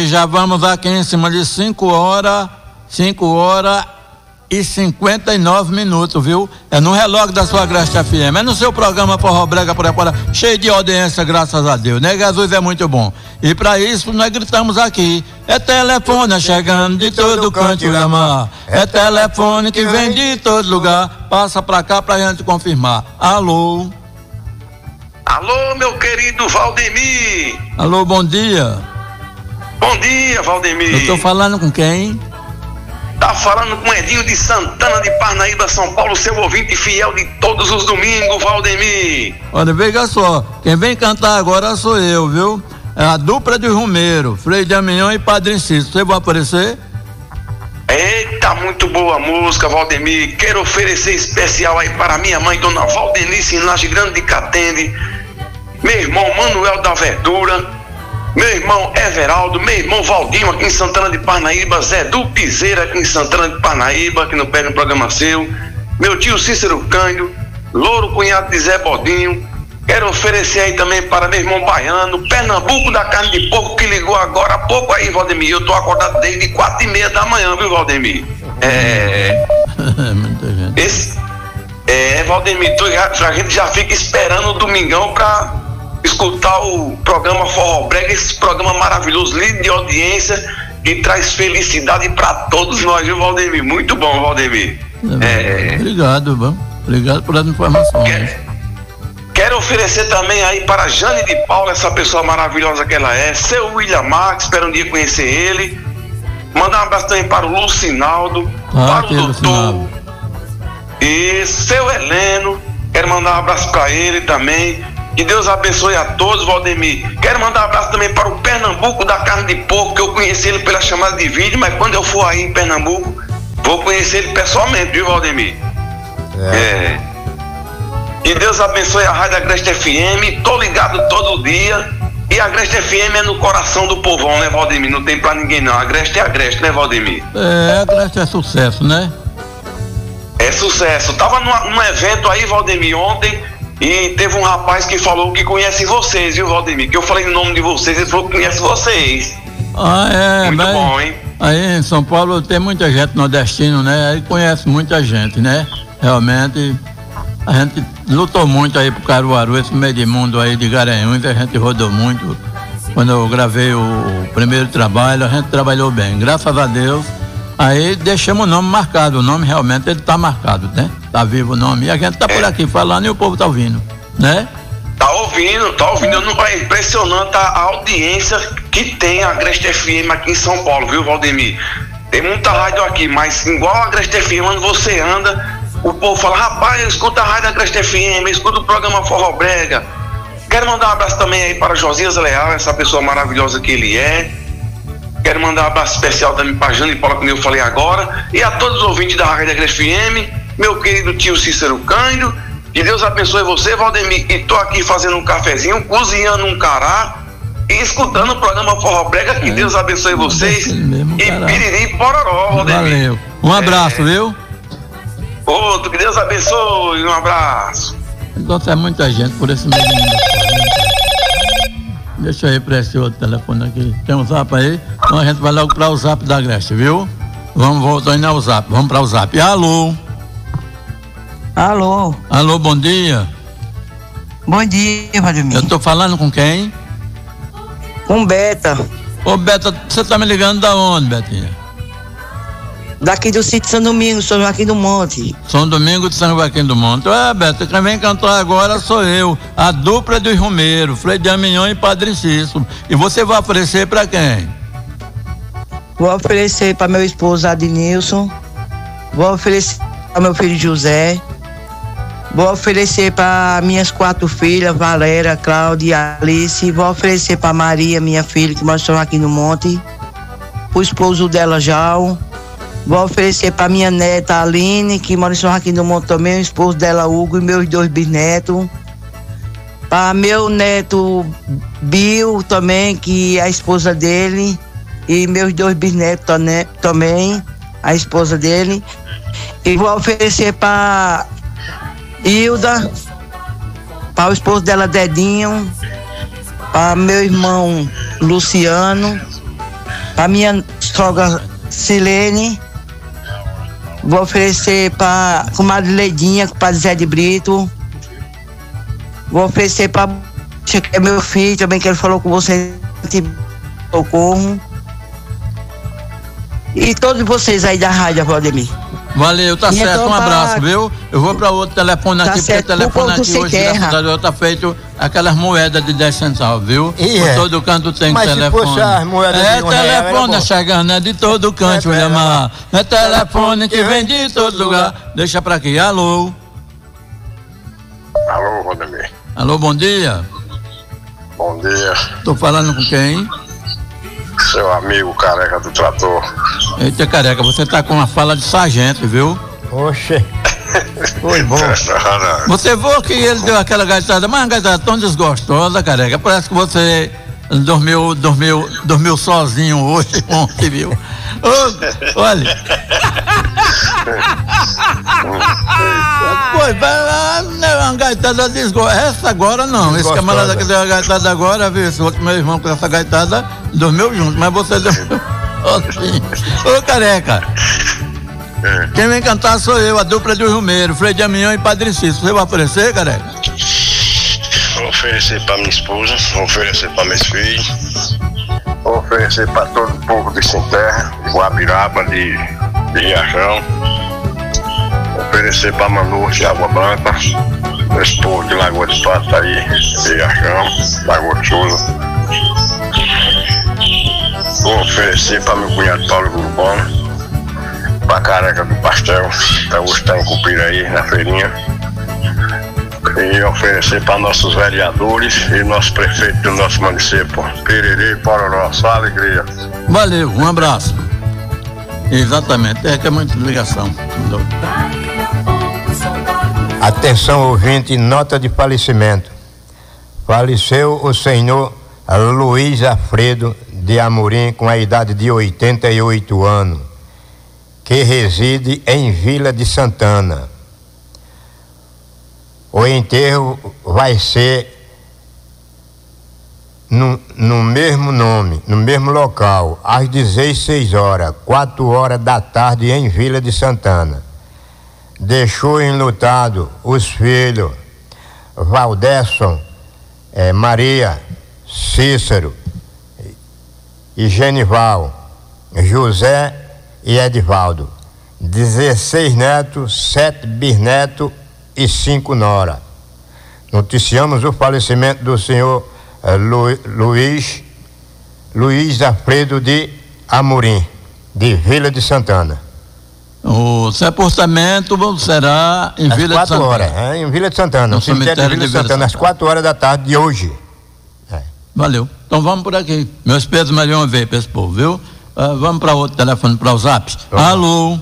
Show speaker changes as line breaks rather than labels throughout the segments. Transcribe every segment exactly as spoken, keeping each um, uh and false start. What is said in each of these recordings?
já vamos aqui em cima de cinco horas, cinco horas e cinquenta e nove minutos, viu? É no relógio da sua Agreste F M, é no seu programa Forró Brega por agora, cheio de audiência, graças a Deus, né? Jesus é muito bom. E para isso nós gritamos aqui, é telefone chegando de todo canto da mar, é telefone que vem de todo lugar, passa pra cá pra gente confirmar. Alô?
Alô, meu querido Valdemir.
Alô, bom dia.
Bom dia, Valdemir.
Eu tô falando com quem?
Tá falando com Edinho de Santana de Parnaíba, São Paulo, seu ouvinte fiel de todos os domingos, Valdemir.
Olha, veja só, quem vem cantar agora sou eu, viu? É a dupla de Romeiro, Frei Damião e Padre Cícero. Você vai aparecer?
Eita, muito boa a música, Valdemir. Quero oferecer especial aí para minha mãe, dona Valdenice, em Laje Grande de Catende, meu irmão Manuel da Verdura, meu irmão Everaldo, meu irmão Valdinho aqui em Santana de Parnaíba, Zé do Piseira aqui em Santana de Parnaíba, que não perde um programa seu, meu tio Cícero Cândido, Louro cunhado de Zé Bodinho. Quero oferecer aí também para meu irmão Baiano, Pernambuco da carne de porco, que ligou agora há pouco aí, Valdemir. Eu tô acordado desde quatro e meia da manhã, viu, Valdemir? É...
Muita gente.
Esse... É, Valdemir, tu, a gente já fica esperando o domingão pra escutar o programa Forró Brega, esse programa maravilhoso, líder de audiência, que traz felicidade para todos nós, viu, Valdemir? Muito bom, Valdemir.
É, é... Obrigado, bom. Obrigado por as informações.
Quer... Quero oferecer também aí para Jane de Paula, essa pessoa maravilhosa que ela é, seu William Marques, espero um dia conhecer ele. Mandar um abraço também para o Lucinaldo,
ah,
para o doutor e seu Heleno. Quero mandar um abraço para ele também. Que Deus abençoe a todos, Valdemir. Quero mandar um abraço também para o Pernambuco da carne de porco, que eu conheci ele pela chamada de vídeo, mas quando eu for aí em Pernambuco, vou conhecer ele pessoalmente, viu, Valdemir? É. é. Que Deus abençoe a Rádio Agreste F M, tô ligado todo dia. E a Agreste F M é no coração do povão, né, Valdemir? Não tem pra ninguém não, a Agreste é Agreste, né, Valdemir?
É, a Agreste é sucesso, né?
É sucesso. Tava num, num evento aí, Valdemir, ontem, e teve um rapaz que falou que conhece vocês, viu, Valdemir? Que eu falei o nome de vocês, ele falou que conhece vocês.
Ah, é?
Muito
mas
bom, hein?
Aí em São Paulo tem muita gente nordestina, né? Aí conhece muita gente, né? Realmente... A gente lutou muito aí pro Caruaru, esse meio de mundo aí de Garanhuns, a gente rodou muito. Quando eu gravei o, o primeiro trabalho, a gente trabalhou bem, graças a Deus. Aí deixamos o nome marcado, o nome realmente ele tá marcado, né? Tá vivo o nome. E a gente tá é. por aqui falando e o povo tá ouvindo, né?
Tá ouvindo, tá ouvindo. Não, é impressionante a audiência que tem a Agreste F M aqui em São Paulo, viu, Valdemir? Tem muita rádio aqui, mas igual a Agreste F M, onde você anda, o povo fala, rapaz, eu escuto a Rádio Agreste F M, eu escuto o programa Forró Brega. Quero mandar um abraço também aí para Josias Leal, essa pessoa maravilhosa que ele é. Quero mandar um abraço especial também para Jane e Paula, como eu falei agora, e a todos os ouvintes da Rádio Agreste F M, meu querido tio Cícero Cândido. Que Deus abençoe você, Valdemir, e tô aqui fazendo um cafezinho, cozinhando um cará e escutando o programa Forró Brega. Que é, Deus abençoe vocês mesmo, e piriri pororó, Valdemir.
Valeu, um abraço, é... viu?
Outro, que Deus abençoe, um abraço.
Então é muita gente por esse meio mundo. Deixa eu ir para esse outro telefone aqui. Tem um zap aí? Então a gente vai logo para o zap da Agreste, viu? Vamos voltar aí ao zap. Vamos para o zap. Alô?
Alô?
Alô, bom dia.
Bom dia, Valdemir.
Eu tô falando com quem?
Com Beta.
Ô, Beta, você tá me ligando da onde, Betinha?
Daqui do sítio São Domingos, São Joaquim do Monte.
São Domingos de São Joaquim do Monte. É, Beto, quem vem cantar agora sou eu, a dupla dos Romero, Frei Damião e Padre Cícero. E você vai oferecer pra quem?
Vou oferecer pra meu esposo Adnilson, vou oferecer pra meu filho José, vou oferecer pra minhas quatro filhas, Valéria, Cláudia e Alice, vou oferecer pra Maria, minha filha, que mora aqui no Monte, o esposo dela, João. Vou oferecer para minha neta Aline, que mora aqui no Monte também, o esposo dela Hugo e meus dois bisnetos. Para meu neto Bill também, que é a esposa dele, e meus dois bisnetos também, a esposa dele. E vou oferecer para Hilda, para o esposo dela Dedinho, para meu irmão Luciano, para minha sogra Silene. Vou oferecer para comadre Leidinha, para Zé de Brito. Vou oferecer para que é meu filho também, que ele falou com você, socorro. E todos vocês aí da rádio, Valdemir.
Valeu, tá
e
certo,
então,
um abraço,
tá,
viu? Eu vou para outro telefone
tá
aqui,
certo,
porque o telefone aqui hoje
terra.
tá feito aquelas moedas de dez centavos, viu?
E
Por
é.
todo canto tem
Mas
telefone.
se fosse as moedas
é
de um real, era
telefone
bom.
chegando, é de todo canto,
É,
William.
é,
É telefone que vem de todo lugar. Deixa pra aqui, alô.
Alô, Valdemir.
Alô, bom dia.
Bom dia.
Tô falando com quem?
Seu amigo careca do trator.
Eita, careca, você tá com uma fala de sargento, viu?
Oxe. Foi bom.
Você viu que ele deu aquela gaitada, mas uma gaitada tão desgostosa, careca. Parece que você dormiu, dormiu, dormiu sozinho hoje, ontem, viu? Ô, olha. Foi, uma gaitada desgostosa. Essa agora não. Esse camarada que deu a gaitada agora, viu? Esse outro meu irmão com essa gaitada dormiu junto, mas você dormiu sozinho. Ô, careca. Quem vem cantar sou eu, a dupla de Rumeiro, Frei de Amião e Padre Cícero. Você vai aparecer, careca?
Vou oferecer pra minha esposa, vou oferecer pra meus filhos, vou oferecer pra todo o povo de Sem Terra, de Guabiraba, de, de Riachão, vou oferecer pra Manu de Água Branca, meus povos de Lagoa de Pato aí, de Riachão, Lagoa de Souza. Vou oferecer pra meu cunhado Paulo Urbano, pra careca do pastel, pra hoje tá em Cupira aí na feirinha, e oferecer para nossos vereadores e nosso prefeito do nosso município, Pererê e Pororó. Só alegria.
Valeu, um abraço. Exatamente, é que é muita ligação.
Atenção, ouvinte, nota de falecimento. Faleceu o senhor Luiz Alfredo de Amorim com a idade de oitenta e oito anos, que reside em Vila de Santana. O enterro vai ser no, no mesmo nome, no mesmo local, às dezesseis horas, quatro horas da tarde em Vila de Santana. Deixou enlutado os filhos Valdesson, eh, Maria, Cícero e Genival, José e Edivaldo, dezesseis netos, sete bisnetos e cinco nora. Noticiamos o falecimento do senhor eh, Lu, Luiz Luiz Alfredo de Amorim, de Vila de Santana.
O sepultamento será em
às
Vila de
quatro
Santana.
horas, é, em Vila de Santana,
no
no cemitério de Vila de Santana, às quatro horas da tarde de hoje. É.
Valeu. Então vamos por aqui. Meus pesos mais uma vez para esse povo, viu? Uh, vamos para outro telefone, para o Zap.
Vamos.
Alô.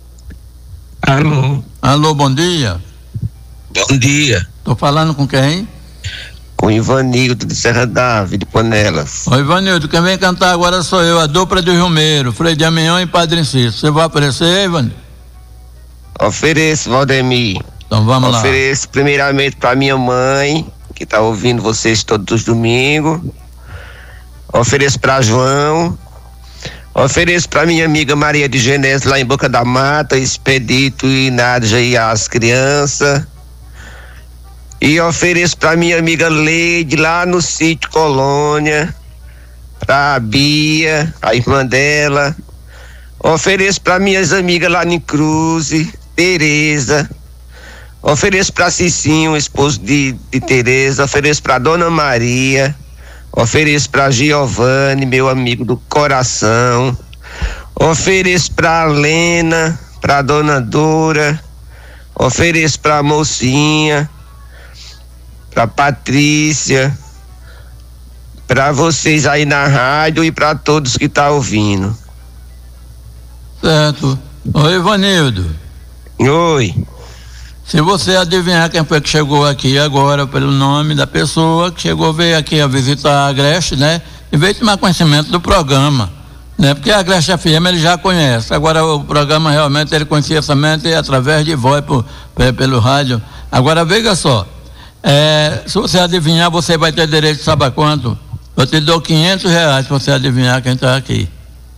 Alô.
Alô, bom dia.
Bom dia.
Tô falando com quem?
Com Ivanildo de Serra d'Ave, de Panelas.
Oi, Ivanildo, quem vem cantar agora sou eu, a dupla de Rumeiro, Frei de Amião e Padre Cícero. Você vai aparecer, Ivanildo?
Ofereço, Valdemir.
Então vamos lá.
Ofereço primeiramente para minha mãe, que está ouvindo vocês todos os domingos. Ofereço para João. Ofereço para minha amiga Maria de Genésio, lá em Boca da Mata, Expedito e Nádia e as crianças. E ofereço para minha amiga Leide, lá no sítio Colônia, para a Bia, a irmã dela. Ofereço para minhas amigas lá em Cruz, Tereza. Ofereço para Cicinho, esposo de, de Tereza. Ofereço para Dona Maria. Ofereço para Giovanni, meu amigo do coração. Ofereço para Lena, para Dona Dora. Ofereço para a mocinha, para Patrícia, para vocês aí na rádio e para todos que estão tá ouvindo.
Certo. Oi, Ivanildo.
Oi.
Se você adivinhar quem foi que chegou aqui agora, pelo nome da pessoa que chegou, veio aqui a visitar a Agreste, né? E veio tomar conhecimento do programa, né? Porque a Agreste F M ele já conhece. Agora o programa realmente ele conhecia somente através de voz, por, pelo rádio. Agora veja só, é, se você adivinhar, você vai ter direito, sabe a quanto? Eu te dou quinhentos reais se você adivinhar quem está aqui.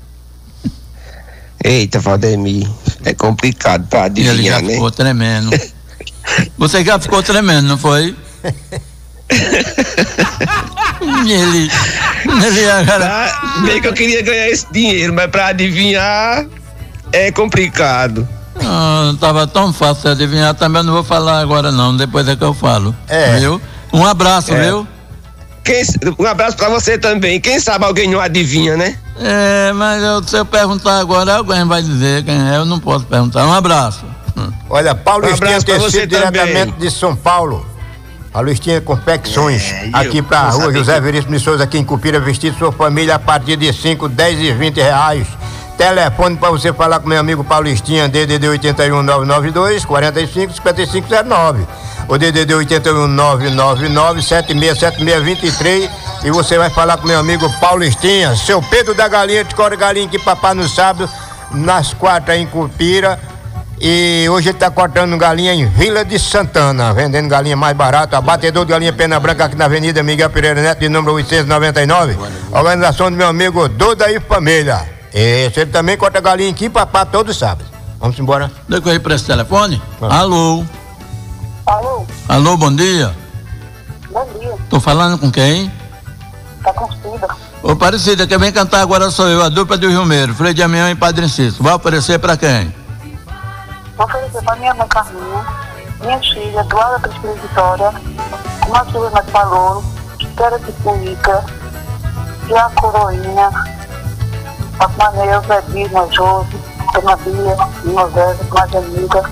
Eita, Valdemir, é complicado pra adivinhar,
Ele já
né?
ficou tremendo. Você já ficou tremendo, não foi? ele, ele agora...
Ah, bem que eu queria ganhar esse dinheiro, mas pra adivinhar é complicado.
Ah, tava tão fácil adivinhar, também eu não vou falar agora não, depois é que eu falo.
É.
Viu? Um abraço,
É.
viu?
Quem, um abraço pra você também. Quem sabe alguém não adivinha, né?
É, mas eu, se eu perguntar agora, alguém vai dizer quem é, eu não posso perguntar. Um abraço.
Olha, Paulo
Um
Estinha
abraço pra
Tecido,
você
diretamente
também.
de São Paulo. Paulo Estinha Confecções,
É, e
aqui
eu
pra
vou
rua
saber
José
que-
Veríssimo de Souza, aqui em Cupira, vestir sua família a partir de cinco, dez e vinte reais. Telefone para você falar com meu amigo Paulo Estinha, D D D oitenta e um, nove nove dois, quarenta e cinco, cinquenta e cinco zero nove. O D D D oitenta e um, nove nove nove, sete seis sete seis dois três. E você vai falar com meu amigo Paulo Estinha, seu Pedro da Galinha, de Cora Galinha, que papá no sábado, nas quartas em Cupira. E hoje ele está cortando galinha em Vila de Santana, vendendo galinha mais barata. Abatedor de galinha Pena Branca aqui na Avenida Miguel Pereira Neto, de número oitocentos e noventa e nove. Organização do meu amigo Duda e Família. Esse ele também corta galinha aqui, papá, todo sábado. Vamos embora.
Deixa eu ir para esse telefone.
Ah.
Alô?
Alô,
Alô, bom dia.
bom dia.
Tô falando com quem?
Tá com Cida.
Ô, Parecida, quem vem cantar agora sou eu, a dupla do Rio Meiro, Frei de Amião e Padre Cícero. Vai oferecer pra quem?
Vou oferecer pra minha mãe Carminha, minha filha, Eduarda Cristina Vitória, Matheus Renato Paloro, Estela de Cuica, e a Coroinha, a Maneuza, Edna, Josi, Dona Bia, Dona Zé, mais amiga,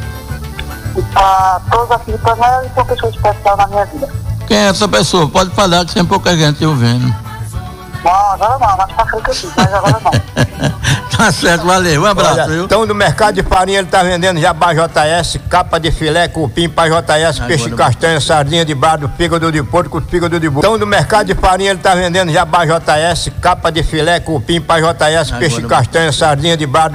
e pra todos aqui de Panela e uma pessoa especial na minha vida.
Quem é essa pessoa? Pode falar que tem pouca gente ouvindo.
Não, agora não, mas pra frente aqui, mas agora não.
Tá certo, valeu. Um abraço,
Olha,
viu?
então no mercado de farinha ele tá vendendo jabá J S, capa de filé, cupim para J S,
Agora
peixe
eu-
castanha, sardinha de bardo, fígado de porco, fígado de burro. Então no mercado de farinha ele tá vendendo jabá J S, capa de filé, cupim para J S,
Agora
peixe
eu-
castanha, sardinha de bardo.